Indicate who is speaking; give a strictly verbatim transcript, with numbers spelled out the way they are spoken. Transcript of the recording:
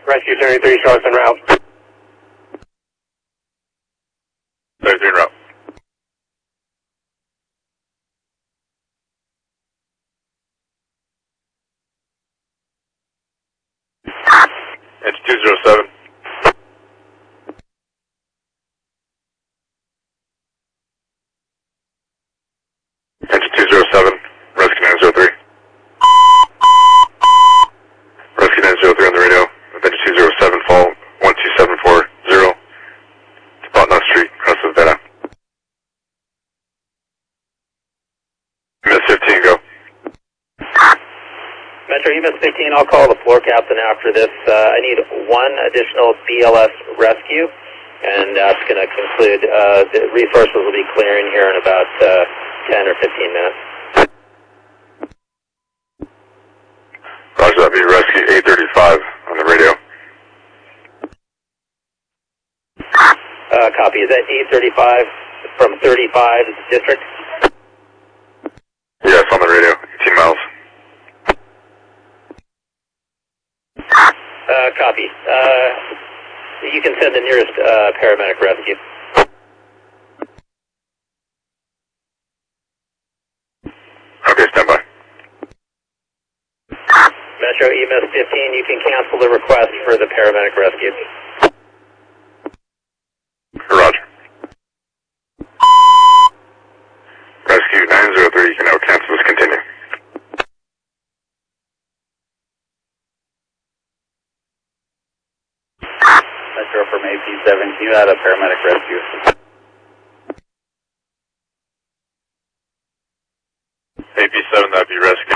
Speaker 1: Rescue thirty-three, Charlotte en route.
Speaker 2: thirty-three en route. It's two zero seven. Engine two zero seven, rescue nine zero three. Rescue nine zero three on the radio. Engine two zero seven, fall one two seven four zero. Spotnut Street, crest of Veta. Miss fifteen, go.
Speaker 1: Metro E M S fifteen, I'll call the floor captain after this. Uh, I need one additional B L S rescue, and that's going to conclude. Uh, the resources will be clearing here in about uh, ten or fifteen minutes.
Speaker 2: Roger, that'd be rescue eight thirty-five on the radio.
Speaker 1: Uh, copy. Is that eight thirty-five from thirty-five district?
Speaker 2: Yes, on the radio, eighteen miles.
Speaker 1: Uh, copy. Uh, you can send the nearest uh, paramedic rescue.
Speaker 2: Okay, stand by.
Speaker 1: Metro E M S fifteen, you can cancel the request for the paramedic rescue.
Speaker 2: Roger. Rescue nine zero three, you can now cancel this, continue.
Speaker 1: Metro from A P seven, you had a paramedic rescue.
Speaker 2: A P seven, that'd be rescue